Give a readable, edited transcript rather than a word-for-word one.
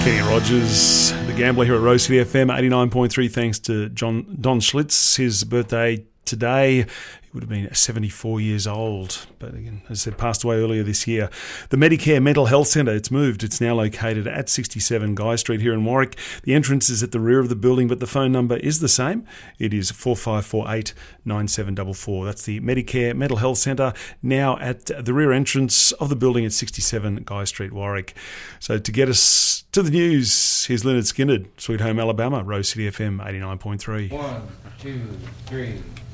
Kenny Rogers, the gambler here at Rose City FM 89.3. Thanks to Don Schlitz. His birthday today. He would have been 74 years old, but again, as I said, passed away earlier this year. The Medicare Mental Health Centre, it's moved. It's now located at 67 Guy Street here in Warwick. The entrance is at the rear of the building, but the phone number is the same. It is 4548 9744. That's the Medicare Mental Health Centre, now at the rear entrance of the building at 67 Guy Street, Warwick. So to get us to the news, here's Leonard Skinner, Sweet Home Alabama, Rose City FM 89.3. 1, 2, 3...